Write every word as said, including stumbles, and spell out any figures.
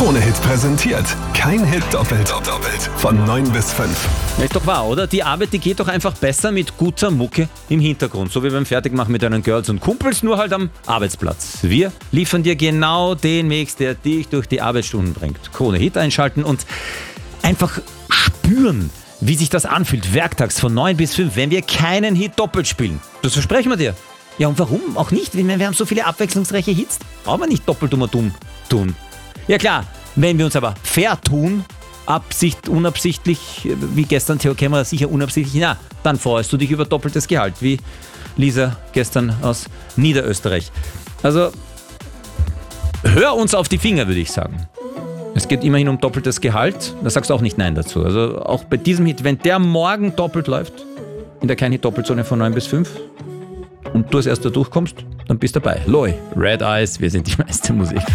Krone-Hit präsentiert. Kein Hit doppelt. doppelt. Von neun bis fünf. Ist doch wahr, oder? Die Arbeit, die geht doch einfach besser mit guter Mucke im Hintergrund. So wie beim Fertigmachen mit deinen Girls und Kumpels, nur halt am Arbeitsplatz. Wir liefern dir genau den Mix, der dich durch die Arbeitsstunden bringt. Krone-Hit einschalten und einfach spüren, wie sich das anfühlt, werktags von neun bis fünf, wenn wir keinen Hit doppelt spielen. Das versprechen wir dir. Ja, und warum auch nicht? Wir haben so viele abwechslungsreiche Hits. Brauchen wir nicht doppelt immer dumm tun. Ja klar, wenn wir uns aber fair tun, Absicht, unabsichtlich, wie gestern Theo Kämmerer, sicher unabsichtlich, na, dann freust du dich über doppeltes Gehalt, wie Lisa gestern aus Niederösterreich. Also, hör uns auf die Finger, würde ich sagen. Es geht immerhin um doppeltes Gehalt, da sagst du auch nicht Nein dazu. Also auch bei diesem Hit, wenn der morgen doppelt läuft, in der Kein-Hit-Doppelzone von neun bis fünf und du als erster durchkommst, dann bist du dabei. Loi, Red Eyes, wir sind die meiste Musik.